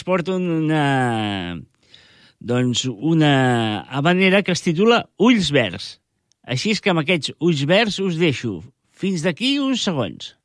porta una habanera que es titula Ulls Verds. Així és que amb aquests ulls verds us deixo. Fins d'aquí uns segons.